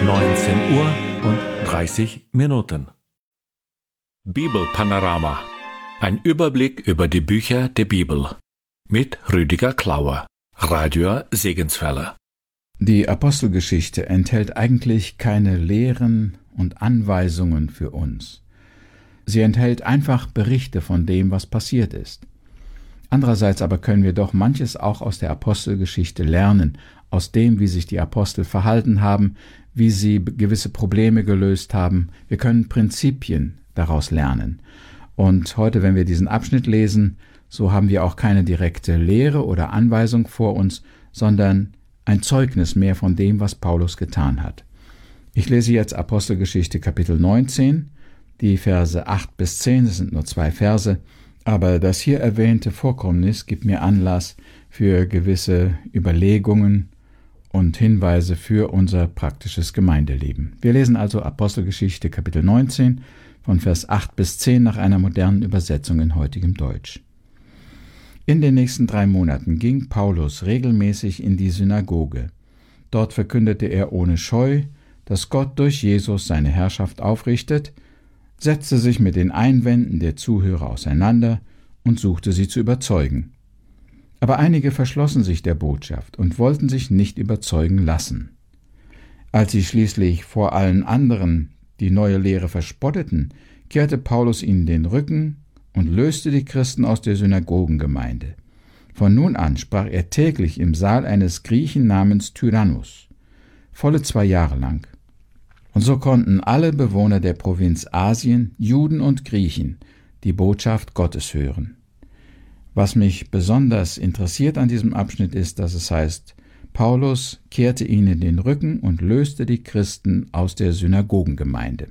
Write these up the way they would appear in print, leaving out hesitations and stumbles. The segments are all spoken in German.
19:30 Bibelpanorama. Ein Überblick über die Bücher der Bibel. Mit Rüdiger Klauer, Radio Segenswelle. Die Apostelgeschichte enthält eigentlich keine Lehren und Anweisungen für uns. Sie enthält einfach Berichte von dem, was passiert ist. Andererseits aber können wir doch manches auch aus der Apostelgeschichte lernen, aus dem, wie sich die Apostel verhalten haben, wie sie gewisse Probleme gelöst haben. Wir können Prinzipien daraus lernen. Und heute, wenn wir diesen Abschnitt lesen, so haben wir auch keine direkte Lehre oder Anweisung vor uns, sondern ein Zeugnis mehr von dem, was Paulus getan hat. Ich lese jetzt Apostelgeschichte Kapitel 19, die Verse 8 bis 10, das sind nur 2 Verse, aber das hier erwähnte Vorkommnis gibt mir Anlass für gewisse Überlegungen und Hinweise für unser praktisches Gemeindeleben. Wir lesen also Apostelgeschichte Kapitel 19 von Vers 8 bis 10 nach einer modernen Übersetzung in heutigem Deutsch. In den nächsten 3 Monaten ging Paulus regelmäßig in die Synagoge. Dort verkündete er ohne Scheu, dass Gott durch Jesus seine Herrschaft aufrichtet, setzte sich mit den Einwänden der Zuhörer auseinander und suchte sie zu überzeugen. Aber einige verschlossen sich der Botschaft und wollten sich nicht überzeugen lassen. Als sie schließlich vor allen anderen die neue Lehre verspotteten, kehrte Paulus ihnen den Rücken und löste die Christen aus der Synagogengemeinde. Von nun an sprach er täglich im Saal eines Griechen namens Tyrannus, volle 2 Jahre lang. Und so konnten alle Bewohner der Provinz Asien, Juden und Griechen, die Botschaft Gottes hören. Was mich besonders interessiert an diesem Abschnitt ist, dass es heißt, Paulus kehrte ihnen den Rücken und löste die Christen aus der Synagogengemeinde.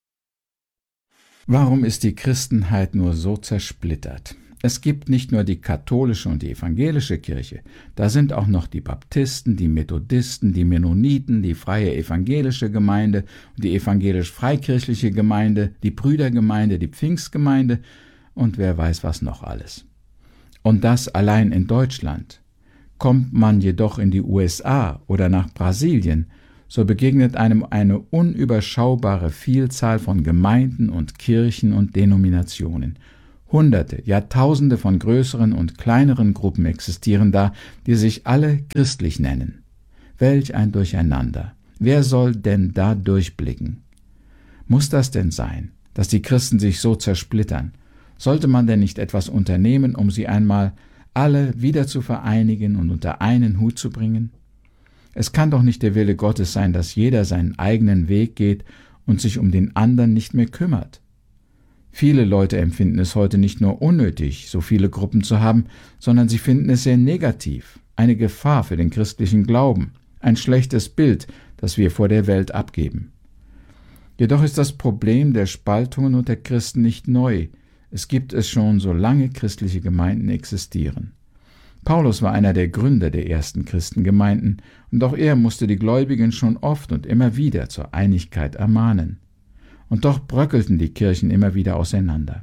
Warum ist die Christenheit nur so zersplittert? Es gibt nicht nur die katholische und die evangelische Kirche, da sind auch noch die Baptisten, die Methodisten, die Mennoniten, die freie evangelische Gemeinde, die evangelisch-freikirchliche Gemeinde, die Brüdergemeinde, die Pfingstgemeinde und wer weiß was noch alles. Und das allein in Deutschland. Kommt man jedoch in die USA oder nach Brasilien, so begegnet einem eine unüberschaubare Vielzahl von Gemeinden und Kirchen und Denominationen. Hunderte, Jahrtausende von größeren und kleineren Gruppen existieren da, die sich alle christlich nennen. Welch ein Durcheinander! Wer soll denn da durchblicken? Muss das denn sein, dass die Christen sich so zersplittern? Sollte man denn nicht etwas unternehmen, um sie einmal alle wieder zu vereinigen und unter einen Hut zu bringen? Es kann doch nicht der Wille Gottes sein, dass jeder seinen eigenen Weg geht und sich um den anderen nicht mehr kümmert. Viele Leute empfinden es heute nicht nur unnötig, so viele Gruppen zu haben, sondern sie finden es sehr negativ, eine Gefahr für den christlichen Glauben, ein schlechtes Bild, das wir vor der Welt abgeben. Jedoch ist das Problem der Spaltungen unter Christen nicht neu. Es gibt es schon, solange christliche Gemeinden existieren. Paulus war einer der Gründer der ersten Christengemeinden, und auch er musste die Gläubigen schon oft und immer wieder zur Einigkeit ermahnen. Und doch bröckelten die Kirchen immer wieder auseinander.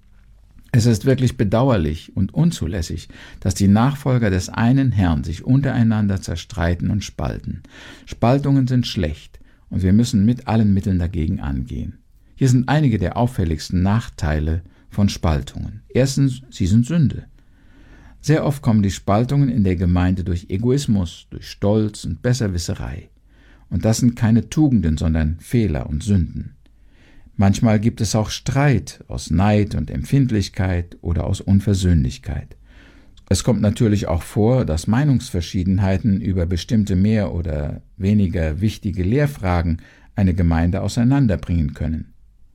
Es ist wirklich bedauerlich und unzulässig, dass die Nachfolger des einen Herrn sich untereinander zerstreiten und spalten. Spaltungen sind schlecht, und wir müssen mit allen Mitteln dagegen angehen. Hier sind einige der auffälligsten Nachteile von Spaltungen. Erstens, sie sind Sünde. Sehr oft kommen die Spaltungen in der Gemeinde durch Egoismus, durch Stolz und Besserwisserei. Und das sind keine Tugenden, sondern Fehler und Sünden. Manchmal gibt es auch Streit aus Neid und Empfindlichkeit oder aus Unversöhnlichkeit. Es kommt natürlich auch vor, dass Meinungsverschiedenheiten über bestimmte mehr oder weniger wichtige Lehrfragen eine Gemeinde auseinanderbringen können.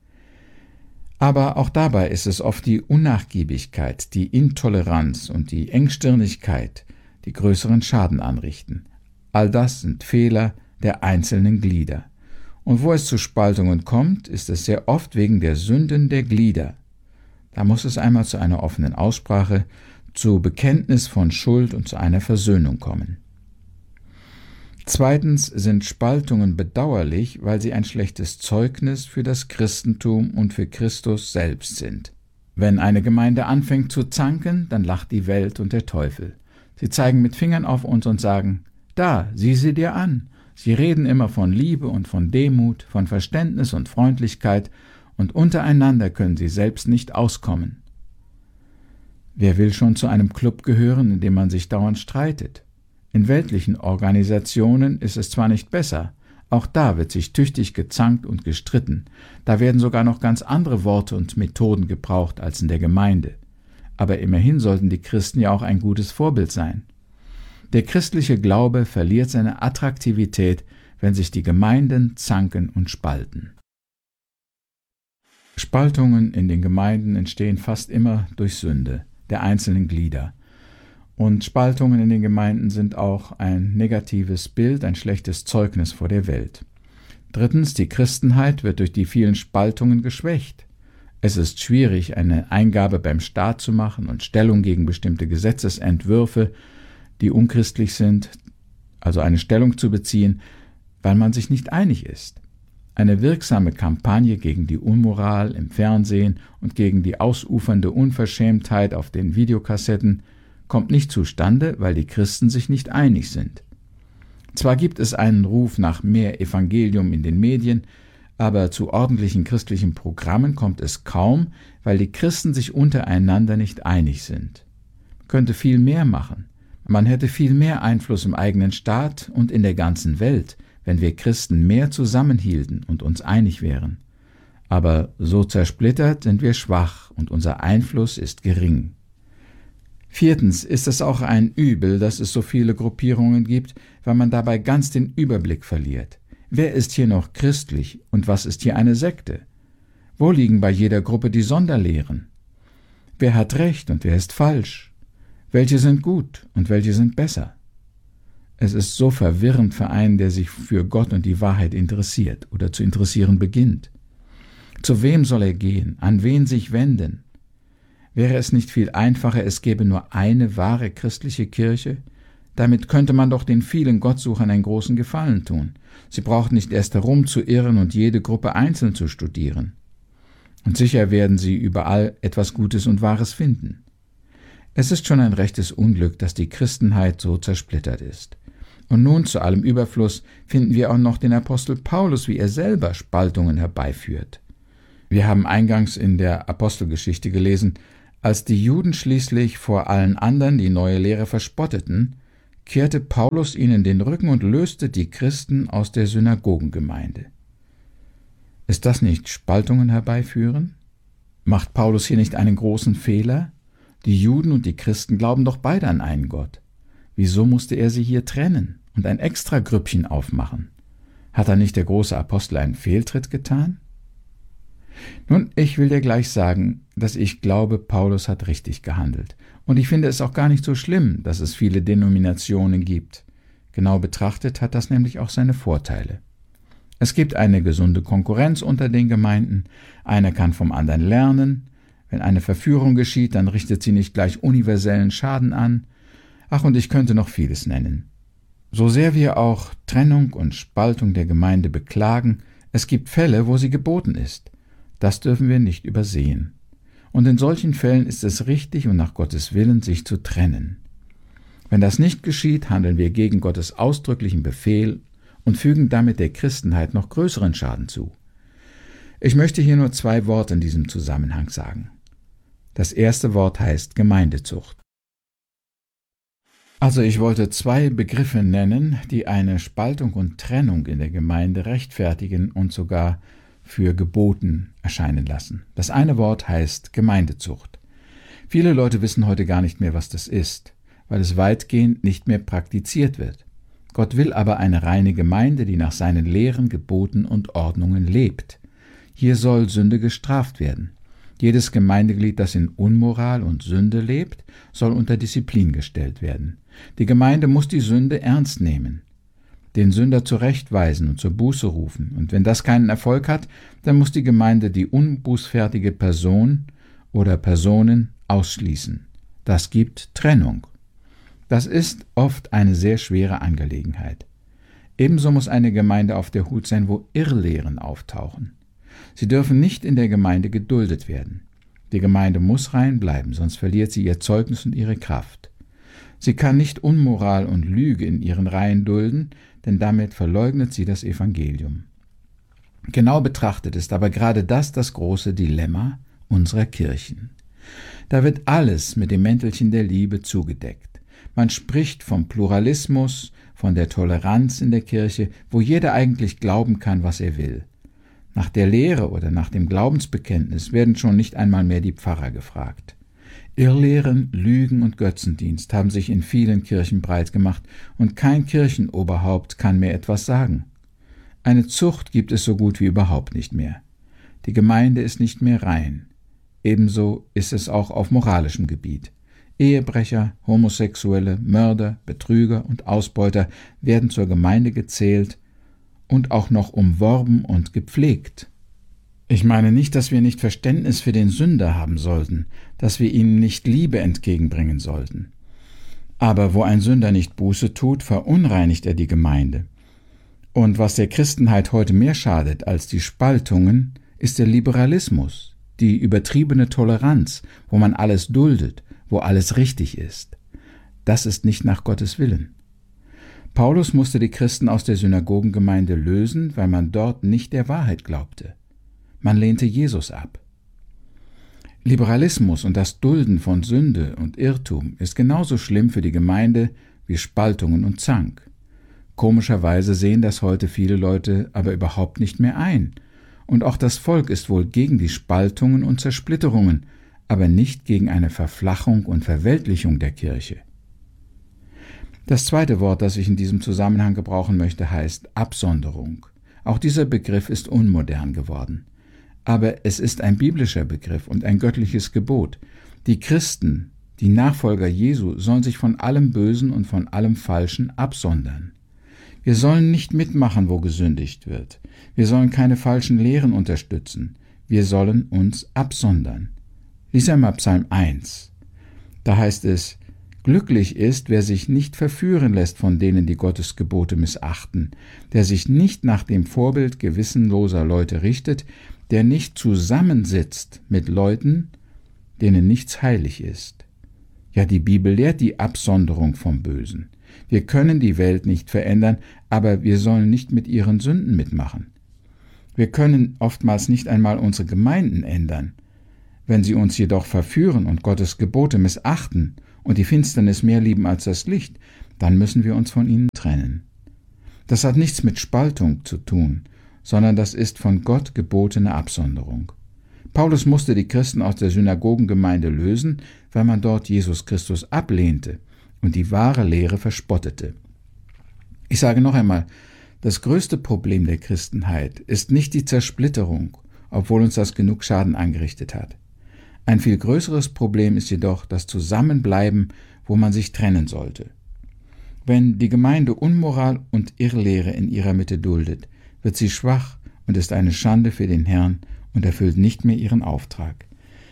Aber auch dabei ist es oft die Unnachgiebigkeit, die Intoleranz und die Engstirnigkeit, die größeren Schaden anrichten. All das sind Fehler der einzelnen Glieder. Und wo es zu Spaltungen kommt, ist es sehr oft wegen der Sünden der Glieder. Da muss es einmal zu einer offenen Aussprache, zu Bekenntnis von Schuld und zu einer Versöhnung kommen. Zweitens sind Spaltungen bedauerlich, weil sie ein schlechtes Zeugnis für das Christentum und für Christus selbst sind. Wenn eine Gemeinde anfängt zu zanken, dann lacht die Welt und der Teufel. Sie zeigen mit Fingern auf uns und sagen, da, sieh sie dir an, Sie reden immer von Liebe und von Demut, von Verständnis und Freundlichkeit, und untereinander können sie selbst nicht auskommen. Wer will schon zu einem Club gehören, in dem man sich dauernd streitet? In weltlichen Organisationen ist es zwar nicht besser, auch da wird sich tüchtig gezankt und gestritten, da werden sogar noch ganz andere Worte und Methoden gebraucht als in der Gemeinde. Aber immerhin sollten die Christen ja auch ein gutes Vorbild sein. Der christliche Glaube verliert seine Attraktivität, wenn sich die Gemeinden zanken und spalten. Spaltungen in den Gemeinden entstehen fast immer durch Sünde der einzelnen Glieder. Und Spaltungen in den Gemeinden sind auch ein negatives Bild, ein schlechtes Zeugnis vor der Welt. Drittens, die Christenheit wird durch die vielen Spaltungen geschwächt. Es ist schwierig, eine Eingabe beim Staat zu machen und Stellung gegen bestimmte Gesetzesentwürfe, die unchristlich sind, also eine Stellung zu beziehen, weil man sich nicht einig ist. Eine wirksame Kampagne gegen die Unmoral im Fernsehen und gegen die ausufernde Unverschämtheit auf den Videokassetten kommt nicht zustande, weil die Christen sich nicht einig sind. Zwar gibt es einen Ruf nach mehr Evangelium in den Medien, aber zu ordentlichen christlichen Programmen kommt es kaum, weil die Christen sich untereinander nicht einig sind. Man könnte viel mehr machen. Man hätte viel mehr Einfluss im eigenen Staat und in der ganzen Welt, wenn wir Christen mehr zusammenhielten und uns einig wären. Aber so zersplittert sind wir schwach und unser Einfluss ist gering. Viertens ist es auch ein Übel, dass es so viele Gruppierungen gibt, weil man dabei ganz den Überblick verliert. Wer ist hier noch christlich und was ist hier eine Sekte? Wo liegen bei jeder Gruppe die Sonderlehren? Wer hat recht und wer ist falsch? Welche sind gut und welche sind besser? Es ist so verwirrend für einen, der sich für Gott und die Wahrheit interessiert oder zu interessieren beginnt. Zu wem soll er gehen? An wen sich wenden? Wäre es nicht viel einfacher, es gäbe nur eine wahre christliche Kirche? Damit könnte man doch den vielen Gottsuchern einen großen Gefallen tun. Sie brauchen nicht erst herumzuirren und jede Gruppe einzeln zu studieren. Und sicher werden sie überall etwas Gutes und Wahres finden. Es ist schon ein rechtes Unglück, dass die Christenheit so zersplittert ist. Und nun zu allem Überfluss finden wir auch noch den Apostel Paulus, wie er selber Spaltungen herbeiführt. Wir haben eingangs in der Apostelgeschichte gelesen, als die Juden schließlich vor allen anderen die neue Lehre verspotteten, kehrte Paulus ihnen den Rücken und löste die Christen aus der Synagogengemeinde. Ist das nicht Spaltungen herbeiführen? Macht Paulus hier nicht einen großen Fehler? Die Juden und die Christen glauben doch beide an einen Gott. Wieso musste er sie hier trennen und ein extra Grüppchen aufmachen? Hat da nicht der große Apostel einen Fehltritt getan? Nun, ich will dir gleich sagen, dass ich glaube, Paulus hat richtig gehandelt. Und ich finde es auch gar nicht so schlimm, dass es viele Denominationen gibt. Genau betrachtet hat das nämlich auch seine Vorteile. Es gibt eine gesunde Konkurrenz unter den Gemeinden, einer kann vom anderen lernen. Wenn eine Verführung geschieht, dann richtet sie nicht gleich universellen Schaden an. Ach, und ich könnte noch vieles nennen. So sehr wir auch Trennung und Spaltung der Gemeinde beklagen, es gibt Fälle, wo sie geboten ist. Das dürfen wir nicht übersehen. Und in solchen Fällen ist es richtig und nach Gottes Willen, sich zu trennen. Wenn das nicht geschieht, handeln wir gegen Gottes ausdrücklichen Befehl und fügen damit der Christenheit noch größeren Schaden zu. Ich möchte hier nur 2 Worte in diesem Zusammenhang sagen. Das erste Wort heißt Gemeindezucht. Also ich wollte 2 Begriffe nennen, die eine Spaltung und Trennung in der Gemeinde rechtfertigen und sogar für geboten erscheinen lassen. Das eine Wort heißt Gemeindezucht. Viele Leute wissen heute gar nicht mehr, was das ist, weil es weitgehend nicht mehr praktiziert wird. Gott will aber eine reine Gemeinde, die nach seinen Lehren, Geboten und Ordnungen lebt. Hier soll Sünde gestraft werden. Jedes Gemeindeglied, das in Unmoral und Sünde lebt, soll unter Disziplin gestellt werden. Die Gemeinde muss die Sünde ernst nehmen, den Sünder zurechtweisen und zur Buße rufen. Und wenn das keinen Erfolg hat, dann muss die Gemeinde die unbußfertige Person oder Personen ausschließen. Das gibt Trennung. Das ist oft eine sehr schwere Angelegenheit. Ebenso muss eine Gemeinde auf der Hut sein, wo Irrlehren auftauchen. Sie dürfen nicht in der Gemeinde geduldet werden. Die Gemeinde muss rein bleiben, sonst verliert sie ihr Zeugnis und ihre Kraft. Sie kann nicht Unmoral und Lüge in ihren Reihen dulden, denn damit verleugnet sie das Evangelium. Genau betrachtet ist aber gerade das große Dilemma unserer Kirchen. Da wird alles mit dem Mäntelchen der Liebe zugedeckt. Man spricht vom Pluralismus, von der Toleranz in der Kirche, wo jeder eigentlich glauben kann, was er will. Nach der Lehre oder nach dem Glaubensbekenntnis werden schon nicht einmal mehr die Pfarrer gefragt. Irrlehren, Lügen und Götzendienst haben sich in vielen Kirchen breit gemacht und kein Kirchenoberhaupt kann mehr etwas sagen. Eine Zucht gibt es so gut wie überhaupt nicht mehr. Die Gemeinde ist nicht mehr rein. Ebenso ist es auch auf moralischem Gebiet. Ehebrecher, Homosexuelle, Mörder, Betrüger und Ausbeuter werden zur Gemeinde gezählt und auch noch umworben und gepflegt. Ich meine nicht, dass wir nicht Verständnis für den Sünder haben sollten, dass wir ihm nicht Liebe entgegenbringen sollten. Aber wo ein Sünder nicht Buße tut, verunreinigt er die Gemeinde. Und was der Christenheit heute mehr schadet als die Spaltungen, ist der Liberalismus, die übertriebene Toleranz, wo man alles duldet, wo alles richtig ist. Das ist nicht nach Gottes Willen. Paulus musste die Christen aus der Synagogengemeinde lösen, weil man dort nicht der Wahrheit glaubte. Man lehnte Jesus ab. Liberalismus und das Dulden von Sünde und Irrtum ist genauso schlimm für die Gemeinde wie Spaltungen und Zank. Komischerweise sehen das heute viele Leute aber überhaupt nicht mehr ein. Und auch das Volk ist wohl gegen die Spaltungen und Zersplitterungen, aber nicht gegen eine Verflachung und Verweltlichung der Kirche. Das zweite Wort, das ich in diesem Zusammenhang gebrauchen möchte, heißt Absonderung. Auch dieser Begriff ist unmodern geworden. Aber es ist ein biblischer Begriff und ein göttliches Gebot. Die Christen, die Nachfolger Jesu, sollen sich von allem Bösen und von allem Falschen absondern. Wir sollen nicht mitmachen, wo gesündigt wird. Wir sollen keine falschen Lehren unterstützen. Wir sollen uns absondern. Lies einmal Psalm 1. Da heißt es: Glücklich ist, wer sich nicht verführen lässt von denen, die Gottes Gebote missachten, der sich nicht nach dem Vorbild gewissenloser Leute richtet, der nicht zusammensitzt mit Leuten, denen nichts heilig ist. Ja, die Bibel lehrt die Absonderung vom Bösen. Wir können die Welt nicht verändern, aber wir sollen nicht mit ihren Sünden mitmachen. Wir können oftmals nicht einmal unsere Gemeinden ändern. Wenn sie uns jedoch verführen und Gottes Gebote missachten und die Finsternis mehr lieben als das Licht, dann müssen wir uns von ihnen trennen. Das hat nichts mit Spaltung zu tun, sondern das ist von Gott gebotene Absonderung. Paulus musste die Christen aus der Synagogengemeinde lösen, weil man dort Jesus Christus ablehnte und die wahre Lehre verspottete. Ich sage noch einmal, das größte Problem der Christenheit ist nicht die Zersplitterung, obwohl uns das genug Schaden angerichtet hat. Ein viel größeres Problem ist jedoch das Zusammenbleiben, wo man sich trennen sollte. Wenn die Gemeinde Unmoral und Irrlehre in ihrer Mitte duldet, wird sie schwach und ist eine Schande für den Herrn und erfüllt nicht mehr ihren Auftrag.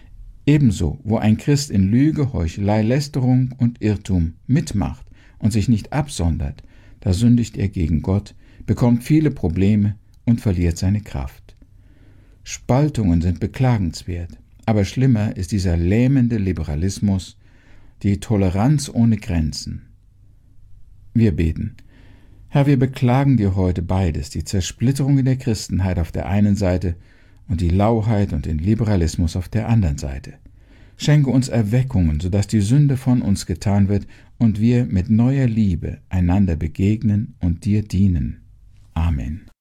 Ebenso, wo ein Christ in Lüge, Heuchelei, Lästerung und Irrtum mitmacht und sich nicht absondert, da sündigt er gegen Gott, bekommt viele Probleme und verliert seine Kraft. Spaltungen sind beklagenswert, aber schlimmer ist dieser lähmende Liberalismus, die Toleranz ohne Grenzen. Wir beten. Herr, wir beklagen dir heute beides, die Zersplitterung in der Christenheit auf der einen Seite und die Lauheit und den Liberalismus auf der anderen Seite. Schenke uns Erweckungen, sodass die Sünde von uns getan wird und wir mit neuer Liebe einander begegnen und dir dienen. Amen.